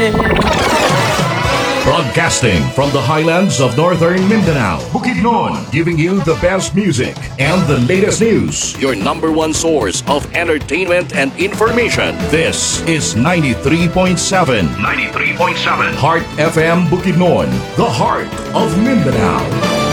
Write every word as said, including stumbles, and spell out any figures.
Broadcasting from the highlands of northern Mindanao, Bukidnon, giving you the best music and the latest news. Your number one source of entertainment and information. This is ninety-three point seven. ninety-three point seven. Heart F M Bukidnon, the heart of Mindanao.